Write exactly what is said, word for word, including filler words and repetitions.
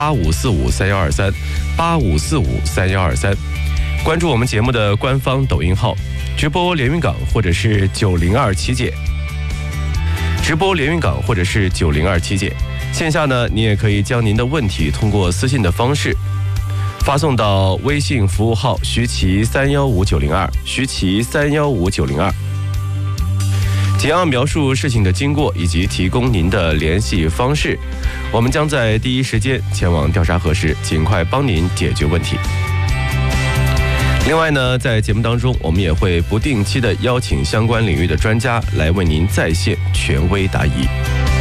八五四五三幺二三八五四五三幺二三，关注我们节目的官方抖音号，直播连云港或者是九零二七姐，直播连云港或者是九零二七姐。线下呢，你也可以将您的问题通过私信的方式发送到微信服务号徐奇三幺五九零二，徐奇三幺五九零二。简要描述事情的经过以及提供您的联系方式，我们将在第一时间前往调查核实，尽快帮您解决问题。另外呢，在节目当中，我们也会不定期的邀请相关领域的专家来为您在线权威答疑。